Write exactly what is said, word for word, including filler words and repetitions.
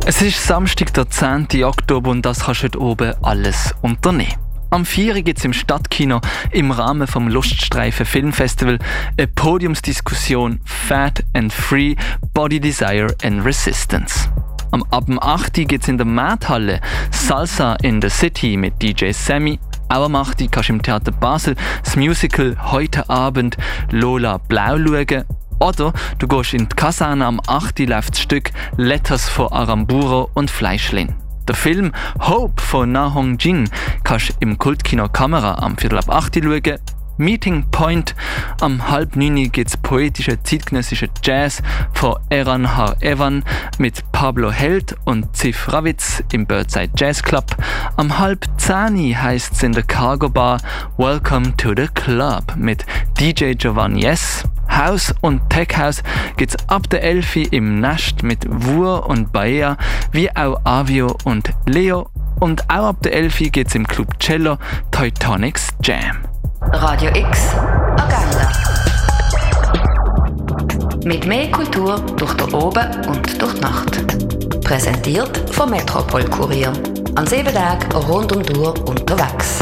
Es ist Samstag, der zehnten Oktober und das kannst du heute oben alles unternehmen. Am vier Uhr gibt es im Stadtkino im Rahmen vom Luststreifen Filmfestival eine Podiumsdiskussion Fat and Free, Body Desire and Resistance. Am ab dem acht Uhr gibt es in der Markthalle Salsa in the City mit D J Sammy. Auch am acht Uhr kannst du im Theater Basel das Musical «Heute Abend Lola Blau» schauen. Oder du gehst in die Kaserne, am acht Uhr läuft das Stück «Letters von Aramburo und Fleischlin». Der Film «Hope» von Na Hong Jin kannst du im Kultkino Kamera am viertel ab acht Uhr schauen. «Meeting Point» am halb neun Uhr gibt es poetische zeitgenössische Jazz von Eran Har Evan mit Pablo Held und Zif Ravitz im Birdside Jazz Club. Am halb zehn Uhr heisst es in der Cargo Bar «Welcome to the Club» mit D J Giovanni S. House und Tech House gibt es ab der elf Uhr im Nest mit Wur und Baea, wie auch Avio und Leo. Und auch ab der elf Uhr gibt es im Club Cello Teutonics Jam. Radio X Agenda. Mit mehr Kultur durch den Oben und durch die Nacht. Präsentiert vom Metropol Kurier. An sieben Tagen rund um die Uhr unterwegs.